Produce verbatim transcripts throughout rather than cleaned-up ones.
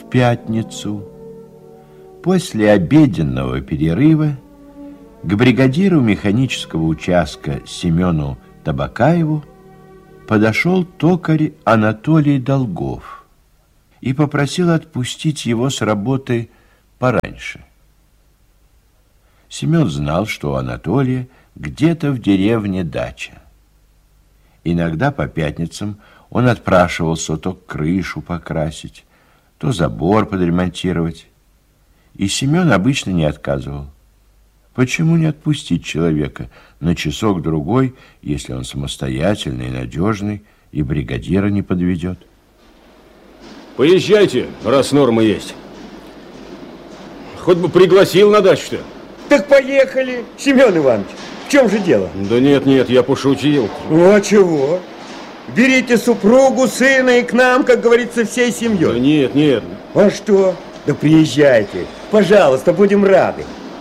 в пятницу, после обеденного перерыва, к бригадиру механического участка Семену Табакаеву подошел токарь Анатолий Долгов и попросил отпустить его с работы пораньше. Семен знал, что у Анатолия где-то в деревне дача. Иногда по пятницам он отпрашивался то крышу покрасить, то забор подремонтировать. И Семен обычно не отказывал. Почему не отпустить человека на часок-другой, если он самостоятельный и надежный, и бригадира не подведет? Поезжайте, раз норма есть. Хоть бы пригласил на дачу-то. Так поехали, Семен Иванович. В чем же дело? Да нет, нет, я пошутил. Ну а чего? Берите супругу, сына и к нам, как говорится, всей семьей. Да нет, нет. А что? Да приезжайте. Пожалуйста, будем рады.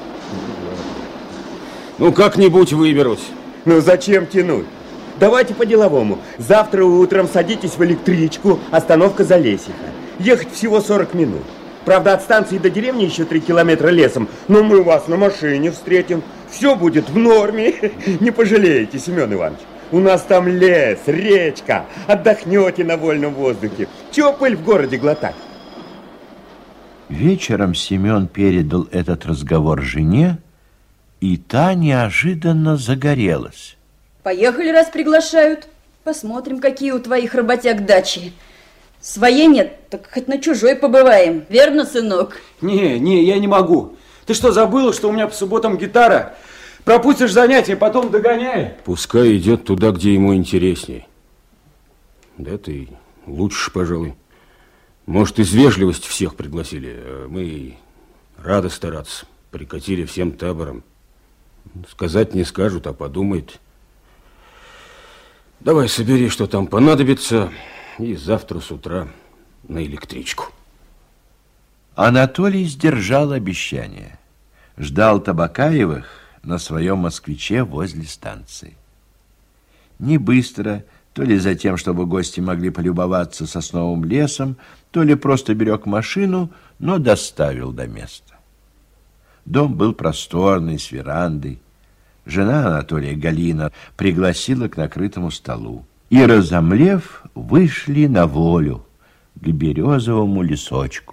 Ну, как-нибудь выберусь. Ну, зачем тянуть? Давайте по-деловому. Завтра утром садитесь в электричку, остановка Залесиха. Ехать всего сорок минут. Правда, от станции до деревни еще три километра лесом, но мы вас на машине встретим. Все будет в норме. Не пожалеете, Семен Иванович. У нас там лес, речка. Отдохнете на вольном воздухе. Чего пыль в городе глотать? Вечером Семен передал этот разговор жене, и та неожиданно загорелась. Поехали, раз приглашают. Посмотрим, какие у твоих работяг дачи. Своей нет, так хоть на чужой побываем. Верно, сынок? Не, не, я не могу. Ты что, забыла, что у меня по субботам гитара? Пропустишь занятия, потом догоняй. Пускай идет туда, где ему интересней. Да ты лучше, пожалуй. Может, из вежливости всех пригласили, а мы рады стараться. Прикатили всем табором. Сказать не скажут, а подумают. Давай собери, что там понадобится, и завтра с утра на электричку. Анатолий сдержал обещание. Ждал Табакаевых на своем москвиче возле станции. Не быстро, то ли за тем, чтобы гости могли полюбоваться сосновым лесом, то ли просто берег машину, но доставил до места. Дом был просторный, с верандой. Жена Анатолия, Галина, пригласила к накрытому столу. И, разомлев, вышли на волю к березовому лесочку.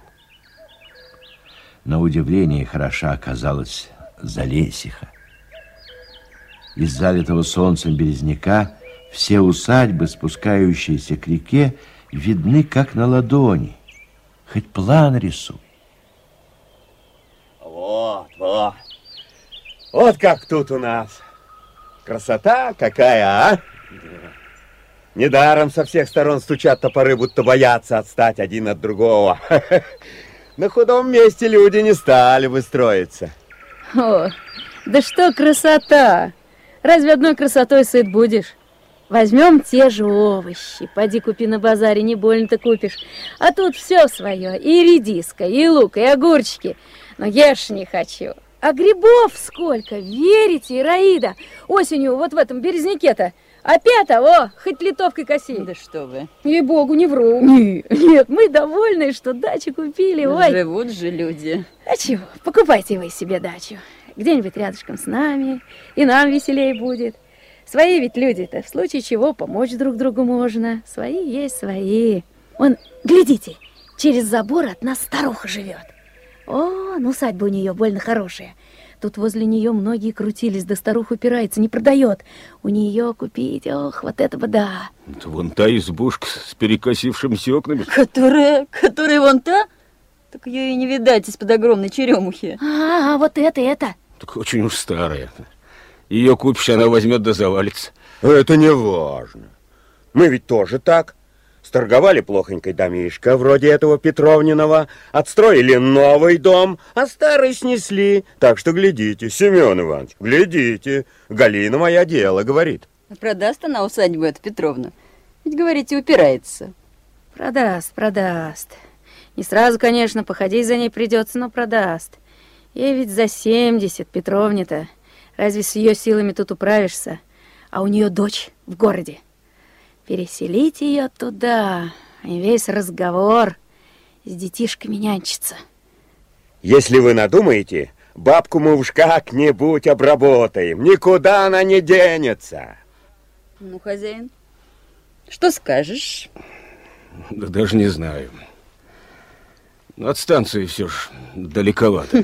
На удивление хороша оказалась Залесиха. Из залитого солнцем березняка все усадьбы, спускающиеся к реке, видны как на ладони. Хоть план рисуй. Вот, вот. Вот как тут у нас. Красота какая, а? Недаром со всех сторон стучат топоры, будто боятся отстать один от другого. На худом месте люди не стали бы строиться. О, да что красота! Разве одной красотой сыт будешь? Возьмем те же овощи. Поди купи на базаре, не больно-то купишь. А тут все свое. И редиска, и лук, и огурчики. Но ешь не хочу. А грибов сколько, верите, Ираида? Осенью вот в этом березняке-то опять, о, хоть литовкой коси. Да что вы. Ей-богу, не вру. Нет, нет, мы довольны, что дачу купили. Да ой. Живут же люди. А чего, покупайте вы себе дачу. Где-нибудь рядышком с нами, и нам веселее будет. Свои ведь люди-то, в случае чего помочь друг другу можно. Свои есть свои. Вон, глядите, через забор от нас старуха живет. О, ну усадьба у нее больно хорошая. Тут возле нее многие крутились, да старуха упирается, не продает. У нее купить, ох, вот это бы да. Это вон та избушка с перекосившимися окнами. Которая, которая вон та? Так ее и не видать из-под огромной черемухи. А, а вот это, это. Так очень уж старая. Ее купишь, она возьмет да завалится. Это не важно. Мы ведь тоже так. Сторговали плохонькой домишко, вроде этого Петровниного, отстроили новый дом, а старый снесли. Так что глядите, Семен Иванович, глядите. Галина моя дело, говорит. Продаст она усадьбу эту Петровну? Ведь, говорите, упирается. Продаст, продаст. Не сразу, конечно, походить за ней придется, но продаст. Ей ведь за семьдесят, Петровне-то. Разве с ее силами тут управишься? А у нее дочь в городе. Переселить ее туда, и весь разговор. с детишками нянчиться. Если вы надумаете, бабку мы уж как-нибудь обработаем. Никуда она не денется. Ну, хозяин, что скажешь? Да даже не знаю. От станции все ж далековато.